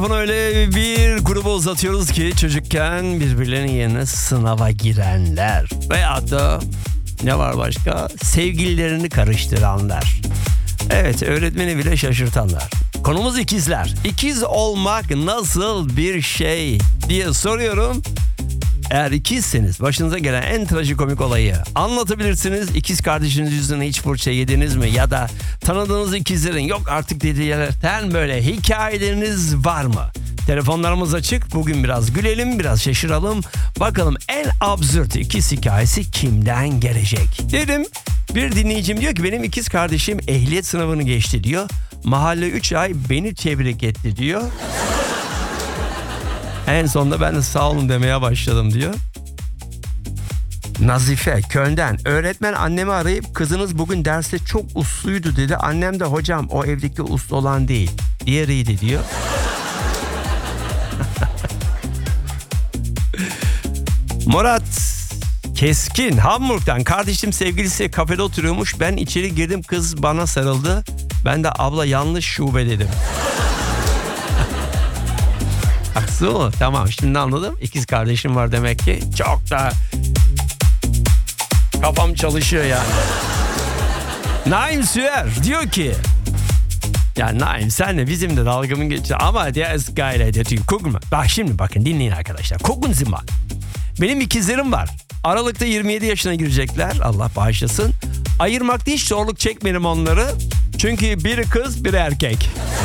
Bunu öyle bir gruba uzatıyoruz ki çocukken birbirlerinin yerine sınava girenler veya da ne var başka? Sevgililerini karıştıranlar. Evet, öğretmeni bile şaşırtanlar. Konumuz ikizler. İkiz olmak nasıl bir şey diye soruyorum. Eğer ikizseniz başınıza gelen en trajikomik olayı anlatabilirsiniz. İkiz kardeşiniz yüzünden hiç fırça yediniz mi? Ya da tanıdığınız ikizlerin yok artık dediğinden böyle hikayeleriniz var mı? Telefonlarımız açık. Bugün biraz gülelim, biraz şaşıralım. Bakalım en absürt ikiz hikayesi kimden gelecek? Dedim, bir dinleyicim diyor ki benim ikiz kardeşim ehliyet sınavını geçti diyor. Mahalle 3 ay beni tebrik etti diyor. En sonunda ben de sağ olun demeye başladım diyor. Nazife Köln'den, öğretmen annemi arayıp kızınız bugün derste çok usluydu dedi. Annem de hocam o evdeki uslu olan değil, diğeriydi diyor. Murat Keskin Hamburg'dan, kardeşim sevgilisi kafede oturuyormuş. Ben içeri girdim, kız bana sarıldı. Ben de abla yanlış şube dedim. Haksız mı? Tamam, şimdi anladım. İkiz kardeşim var demek ki. Çok da kafam çalışıyor yani. Naim Süer diyor ki ya Naim sen de bizim de dalgamın geçti ama der ist geil der Typ. Gucken mal. Bak şimdi bakın dinleyin arkadaşlar. Gucken Sie mal. Benim ikizlerim var. Aralıkta 27 yaşına girecekler. Allah bağışlasın. Ayırmakta hiç zorluk çekmedim onları. Çünkü biri kız biri erkek.